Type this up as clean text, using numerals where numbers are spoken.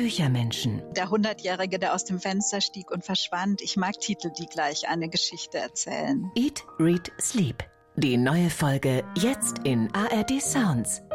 Büchermenschen. Der 100-Jährige, der aus dem Fenster stieg und verschwand. Ich mag Titel, die gleich eine Geschichte erzählen. Eat, Read, Sleep. Die neue Folge jetzt in ARD Sounds.